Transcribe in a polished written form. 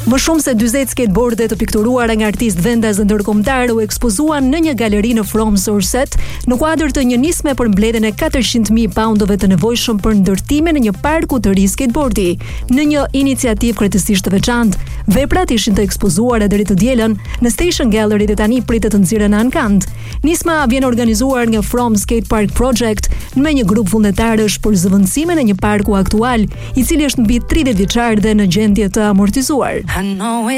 Më shumë se 40 skateboarde të pikturuara nga artistë vendas dhe ndërkombëtar u ekspozuan në një galeri në From Somerset në kuadër të një nisme për mbledhjen e 400.000 poundove të nevojshëm për ndërtimin e një parku të ri skateboardi. Në një iniciativë krejtësisht të veçantë, veprat ishin të ekspozuara deri të dielën në Station Gallery dhe tani pritet të nxirren në Ankand. Nisma vjen organizuar nga From Skate Park Project me një grup vullnetarësh për zëvendësimin e një parku aktual, i cili është mbi 30 vjeçar dhe në gjendje të amortizuar.